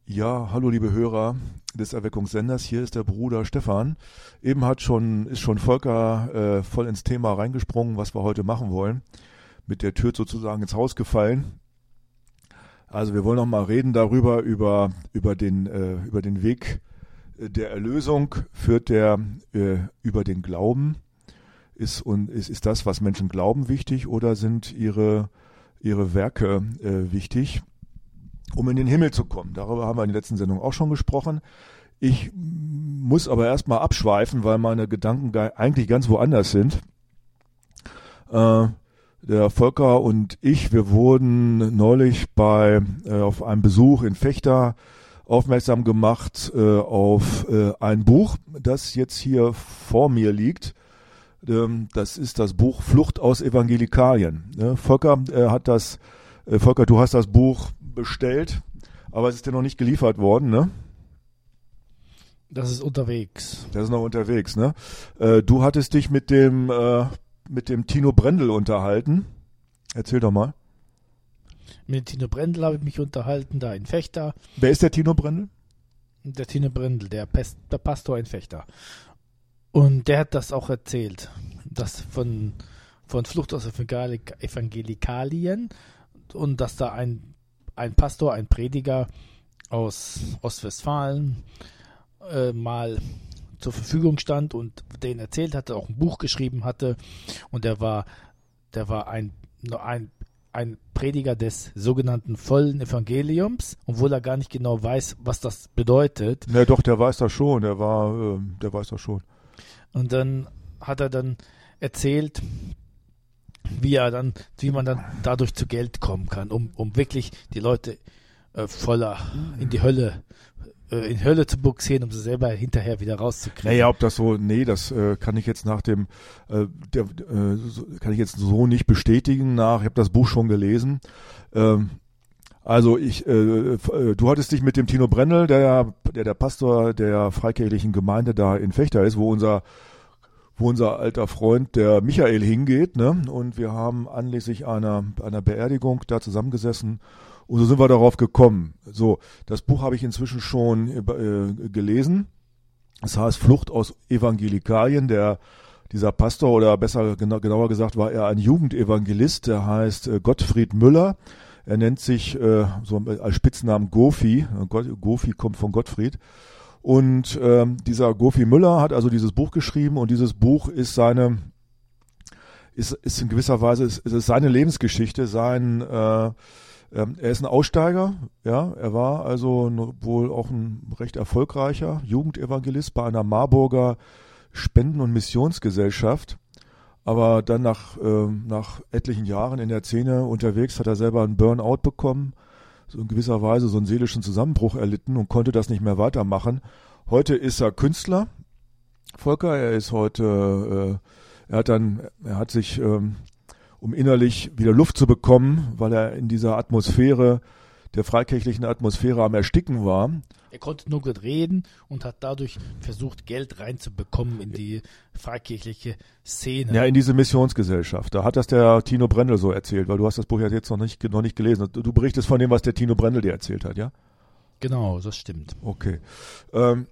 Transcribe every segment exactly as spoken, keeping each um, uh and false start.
Ja, hallo liebe Hörer des Erweckungssenders, hier ist der Bruder Stefan. Eben hat schon, ist schon Volker äh, voll ins Thema reingesprungen, was wir heute machen wollen. Mit der Tür sozusagen ins Haus gefallen. Also wir wollen noch mal reden darüber, über, über, den, äh, über den Weg der Erlösung. Führt der äh, über den Glauben? Ist, und, ist, ist das, was Menschen glauben, wichtig oder sind ihre, ihre Werke äh, wichtig? Um in den Himmel zu kommen. Darüber haben wir in der letzten Sendung auch schon gesprochen. Ich muss aber erstmal abschweifen, weil meine Gedanken eigentlich ganz woanders sind. Äh, der Volker und ich, wir wurden neulich bei äh, auf einem Besuch in Vechta aufmerksam gemacht äh, auf äh, ein Buch, das jetzt hier vor mir liegt. Ähm, das ist das Buch Flucht aus Evangelikalien. Ne? Volker äh, hat das, äh, Volker, du hast das Buch bestellt, aber es ist ja noch nicht geliefert worden, ne? Das ist unterwegs. Das ist noch unterwegs, ne? Äh, du hattest dich mit dem äh, mit dem Tino Brendel unterhalten. Erzähl doch mal. Mit Tino Brendel habe ich mich unterhalten, da in Vechta. Wer ist der Tino Brendel? Der Tino Brendel, der, Pest, der Pastor in Vechta. Und der hat das auch erzählt, das von, von Flucht aus Evangelikalien und dass da ein ein Pastor, ein Prediger aus Ostwestfalen äh, mal zur Verfügung stand und den erzählt hatte, auch ein Buch geschrieben hatte und der war, der war ein, ein, ein Prediger des sogenannten vollen Evangeliums, obwohl er gar nicht genau weiß, was das bedeutet. Na doch, der weiß das schon, der war, äh, der weiß das schon. Und dann hat er dann erzählt, wie er dann, wie man dann dadurch zu Geld kommen kann, um, um wirklich die Leute äh, voller in die Hölle, äh, in Hölle zu buxieren, um sie selber hinterher wieder rauszukriegen. Naja, ob das so, nee, das äh, kann ich jetzt nach dem, äh, der, äh, so, kann ich jetzt so nicht bestätigen nach, ich habe das Buch schon gelesen. Ähm, also ich, äh, du hattest dich mit dem Tino Brendel, der, der der Pastor der freikirchlichen Gemeinde da in Vechta ist, wo unser wo unser alter Freund, der Michael, hingeht, ne? Und wir haben anlässlich einer, einer Beerdigung da zusammengesessen und so sind wir darauf gekommen. So, das Buch habe ich inzwischen schon äh, gelesen. Das heißt Flucht aus Evangelikalien. Der, dieser Pastor, oder besser genau, genauer gesagt, war er ein Jugendevangelist, der heißt äh, Gottfried Müller. Er nennt sich äh, so als Spitznamen Gofi. Gofi kommt von Gottfried. Und ähm, dieser Gofi Müller hat also dieses Buch geschrieben und dieses Buch ist seine, ist, ist in gewisser Weise, ist, ist seine Lebensgeschichte, sein, äh, äh, er ist ein Aussteiger, ja, er war also wohl auch ein recht erfolgreicher Jugendevangelist bei einer Marburger Spenden- und Missionsgesellschaft, aber dann nach, äh, nach etlichen Jahren in der Szene unterwegs hat er selber einen Burnout bekommen, so in gewisser Weise so einen seelischen Zusammenbruch erlitten und konnte das nicht mehr weitermachen. Heute ist er Künstler, Volker, er ist heute, äh, er hat dann, er hat sich, ähm, um innerlich wieder Luft zu bekommen, weil er in dieser Atmosphäre, der freikirchlichen Atmosphäre am Ersticken war. Er konnte nur gut reden und hat dadurch versucht, Geld reinzubekommen in die freikirchliche Szene. Ja, in diese Missionsgesellschaft. Da hat das der Tino Brendel so erzählt, weil du hast das Buch ja jetzt noch nicht, noch nicht gelesen. Du, du berichtest von dem, was der Tino Brendel dir erzählt hat, ja? Genau, das stimmt. Okay. Ähm,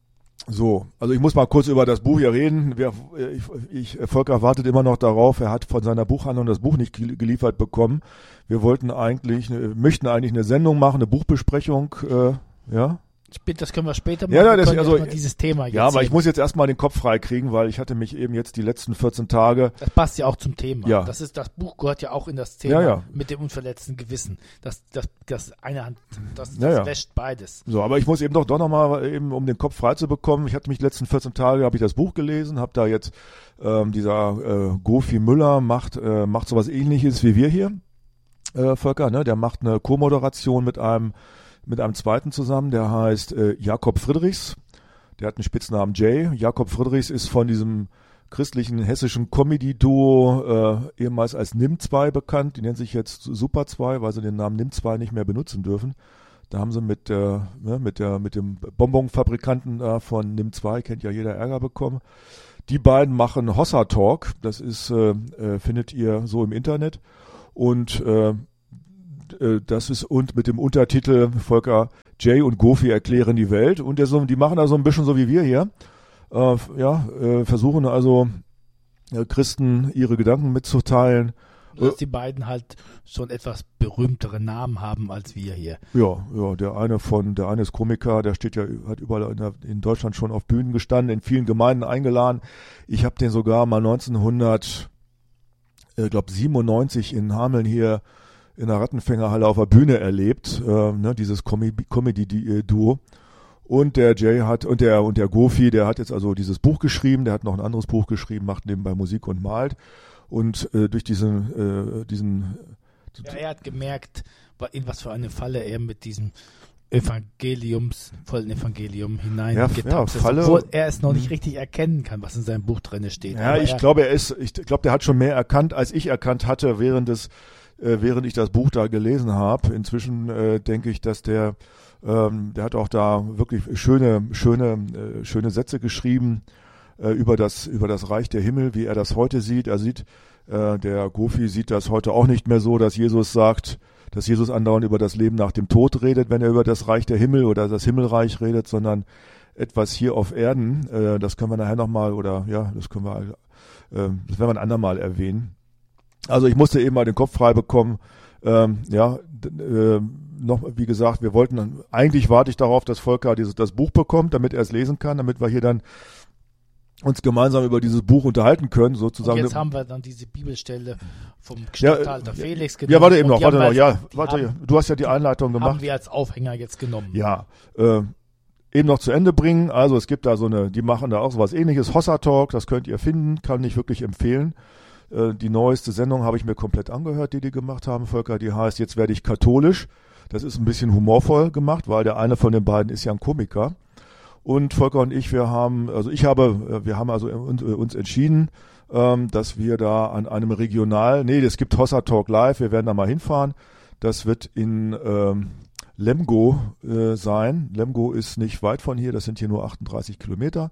so, also ich muss mal kurz über das Buch hier reden. Wir, ich, ich, Volker wartet immer noch darauf. Er hat von seiner Buchhandlung das Buch nicht geliefert bekommen. Wir wollten eigentlich, möchten eigentlich eine Sendung machen, eine Buchbesprechung, äh, ja? Das können wir später machen. Ja, ja, wir das, also, dieses Thema jetzt ja, aber sehen. ich muss jetzt erstmal den Kopf frei kriegen, weil ich hatte mich eben jetzt die letzten vierzehn Tage. Das passt ja auch zum Thema. Ja. Das ist, das Buch gehört ja auch in das Thema Ja, ja. mit dem unverletzten Gewissen. Das, das, das eine Hand, das, das Ja, ja. wäscht beides. So, aber ich muss eben doch, doch nochmal eben, um den Kopf frei zu bekommen. Ich hatte mich die letzten vierzehn Tage, habe ich das Buch gelesen, habe da jetzt ähm, dieser äh, Gofi Müller macht, äh, macht sowas Ähnliches wie wir hier, äh, Volker, ne? Der macht eine Co-Moderation mit einem mit einem zweiten zusammen, der heißt äh, Jakob Friedrichs. Der hat einen Spitznamen Jay. Jakob Friedrichs ist von diesem christlichen hessischen Comedy-Duo äh, ehemals als Nimm zwei bekannt. Die nennen sich jetzt Super zwei, weil sie den Namen Nimm zwei nicht mehr benutzen dürfen. Da haben sie mit, äh, ne, mit, der, mit dem Bonbonfabrikanten äh, von Nimm zwei, kennt ja jeder, Ärger bekommen. Die beiden machen Hossa Talk. Das ist, äh, äh, findet ihr so im Internet. Und äh, und äh, das ist und mit dem Untertitel Volker Jay und Goofy erklären die Welt. Und der so, die machen da so ein bisschen so wie wir hier. Äh, ja, äh, versuchen also äh, Christen ihre Gedanken mitzuteilen. Dass die beiden halt schon etwas berühmtere Namen haben als wir hier. Ja, ja, der eine von, der eine ist Komiker, der steht ja, hat überall in, der, in Deutschland schon auf Bühnen gestanden, in vielen Gemeinden eingeladen. Ich habe den sogar mal neunzehnhundert, äh, glaube siebenundneunzig in Hameln hier in der Rattenfängerhalle auf der Bühne erlebt, äh, ne, dieses Comedy-Duo. Und der Jay hat, und der, und der Goofy, der hat jetzt also dieses Buch geschrieben, der hat noch ein anderes Buch geschrieben, macht nebenbei Musik und malt. Und äh, durch diesen, äh, diesen ja, er hat gemerkt, in was für eine Falle er mit diesem Evangeliums, vollen Evangelium hineingetappt ja, ja, ist, Falle, obwohl er es noch nicht richtig erkennen kann, was in seinem Buch drin steht. Ja, Aber ich er, glaube, er ist, ich glaube, der hat schon mehr erkannt, als ich erkannt hatte, während des, äh, während ich das Buch da gelesen habe. Inzwischen äh, denke ich, dass der, ähm, der hat auch da wirklich schöne, schöne, äh, schöne Sätze geschrieben äh, über das, über das Reich der Himmel, wie er das heute sieht. Er sieht, äh, der Goofy sieht das heute auch nicht mehr so, dass Jesus sagt, dass Jesus andauernd über das Leben nach dem Tod redet, wenn er über das Reich der Himmel oder das Himmelreich redet, sondern etwas hier auf Erden. Äh, das können wir nachher nochmal oder ja, das können wir, äh, das werden wir ein andermal erwähnen. Also ich musste eben mal den Kopf frei bekommen. Ähm, ja, d- äh, noch, wie gesagt, wir wollten, eigentlich warte ich darauf, dass Volker dieses, das Buch bekommt, damit er es lesen kann, damit wir hier dann uns gemeinsam über dieses Buch unterhalten können, sozusagen. Und jetzt haben wir dann diese Bibelstelle vom Ja, Statthalter äh, Felix genommen. Ja, warte eben und noch, die warte haben noch, wir ja, als- die warte, haben, du hast ja die Einleitung haben gemacht. wir als Aufhänger jetzt genommen. Ja, äh, eben noch zu Ende bringen. Also es gibt da so eine, die machen da auch so was ähnliches. Hossa Talk, das könnt ihr finden, kann ich wirklich empfehlen. Äh, die neueste Sendung habe ich mir komplett angehört, die die gemacht haben, Volker. Die heißt Jetzt werde ich katholisch. Das ist ein bisschen humorvoll gemacht, weil der eine von den beiden ist ja ein Komiker. Und Volker und ich, wir haben, also ich habe, wir haben also uns, uns entschieden, ähm, dass wir da an einem Regional, nee, es gibt Hossa Talk Live, wir werden da mal hinfahren. Das wird in ähm, Lemgo äh, sein. Lemgo ist nicht weit von hier, das sind hier nur achtunddreißig Kilometer.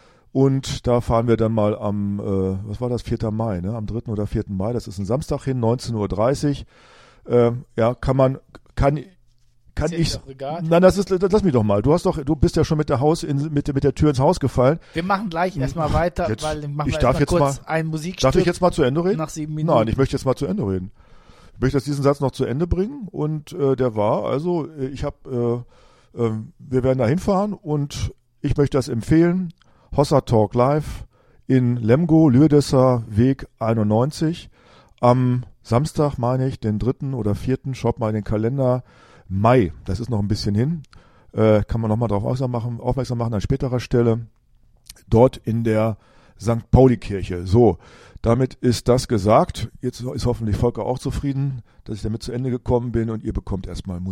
Und da fahren wir dann mal am, äh, was war das, vierten Mai, ne? Am dritten oder vierten Mai, das ist ein Samstag hin, neunzehn Uhr dreißig. Ähm, ja, kann man, kann, kann Ist ja ich, doch egal. nein, das ist, das, lass mich doch mal. Du hast doch, du bist ja schon mit der Haus, in, mit, mit der Tür ins Haus gefallen. Wir machen gleich erstmal weiter, Jetzt- weil machen ich wir darf erst mal jetzt kurz mal- ein Musikstück Darf ich jetzt mal zu Ende reden? nach sieben Minuten. Nein, ich möchte jetzt mal zu Ende reden. Ich möchte jetzt diesen Satz noch zu Ende bringen und äh, der war, also äh, ich habe, äh, äh, wir werden da hinfahren und ich möchte das empfehlen. Hossa Talk Live in Lemgo, Lürdesser Weg einundneunzig. Am Samstag, meine ich, den dritten oder vierten, schaut mal in den Kalender, Mai, das ist noch ein bisschen hin, äh, kann man nochmal darauf aufmerksam machen, aufmerksam machen an späterer Stelle, dort in der Sankt Pauli-Kirche. So, damit ist das gesagt. Jetzt ist hoffentlich Volker auch zufrieden, dass ich damit zu Ende gekommen bin und ihr bekommt erstmal Musik.